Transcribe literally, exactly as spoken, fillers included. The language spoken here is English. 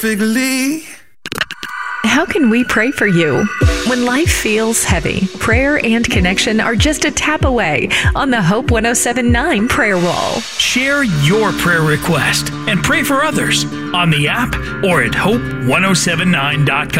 Figley. How can we pray for you? When life feels heavy, prayer and connection are just a tap away on the Hope one oh seven point nine prayer wall. Share your prayer request and pray for others on the app or at hope ten seventy-nine dot com.